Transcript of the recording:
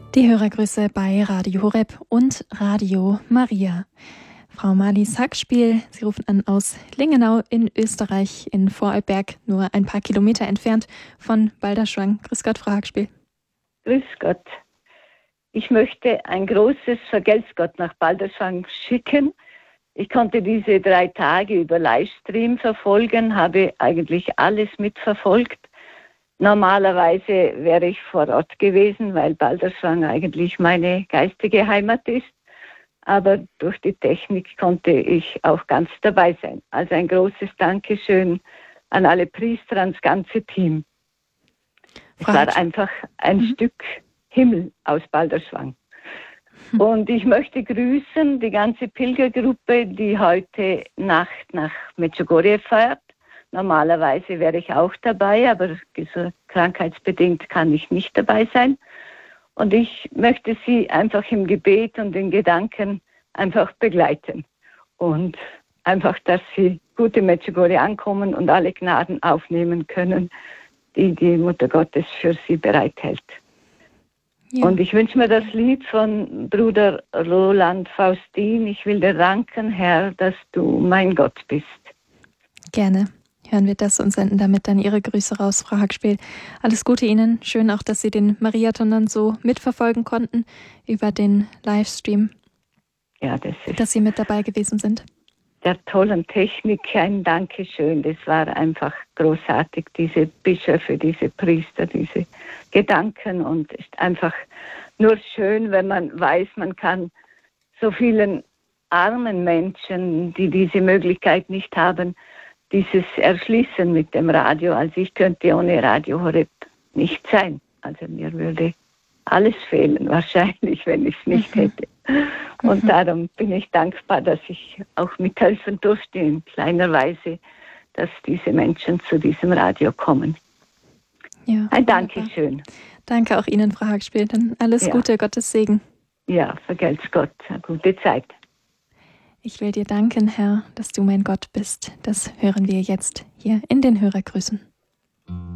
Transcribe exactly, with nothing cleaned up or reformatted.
Die Hörergrüße bei Radio Horeb und Radio Maria. Frau Marlies Hackspiel, Sie rufen an aus Lingenau in Österreich, in Vorarlberg, nur ein paar Kilometer entfernt von Balderschwang. Grüß Gott, Frau Hackspiel. Grüß Gott. Ich möchte ein großes Vergelt's Gott nach Balderschwang schicken. Ich konnte diese drei Tage über Livestream verfolgen, habe eigentlich alles mitverfolgt. Normalerweise wäre ich vor Ort gewesen, weil Balderschwang eigentlich meine geistige Heimat ist. Aber durch die Technik konnte ich auch ganz dabei sein. Also ein großes Dankeschön an alle Priester, ans ganze Team. Es war einfach ein mhm. Stück Himmel aus Balderschwang. Mhm. Und ich möchte grüßen die ganze Pilgergruppe, die heute Nacht nach Medjugorje fährt. Normalerweise wäre ich auch dabei, aber krankheitsbedingt kann ich nicht dabei sein. Und ich möchte Sie einfach im Gebet und in Gedanken einfach begleiten. Und einfach, dass Sie gut in Medjugorje ankommen und alle Gnaden aufnehmen können, die die Mutter Gottes für Sie bereithält. Ja. Und ich wünsche mir das Lied von Bruder Roland Faustin. Ich will dir danken, Herr, dass du mein Gott bist. Gerne. Hören wir das und senden damit dann Ihre Grüße raus, Frau Hackspiel. Alles Gute Ihnen. Schön auch, dass Sie den Mariathon dann so mitverfolgen konnten über den Livestream. Ja, das ist... Dass Sie mit dabei gewesen sind. Der tollen Technik ein Dankeschön. Das war einfach großartig, diese Bischöfe, diese Priester, diese Gedanken. Und es ist einfach nur schön, wenn man weiß, man kann so vielen armen Menschen, die diese Möglichkeit nicht haben, dieses Erschließen mit dem Radio. Also ich könnte ohne Radio Horeb nicht sein. Also mir würde alles fehlen wahrscheinlich, wenn ich es nicht mhm. hätte. Und mhm. darum bin ich dankbar, dass ich auch mithelfen durfte in kleiner Weise, dass diese Menschen zu diesem Radio kommen. Ja, ein Dankeschön. Danke auch Ihnen, Frau Hackspiel. Dann alles ja. Gute, Gottes Segen. Ja, vergelt's Gott. Eine gute Zeit. Ich will dir danken, Herr, dass du mein Gott bist. Das hören wir jetzt hier in den Hörergrüßen.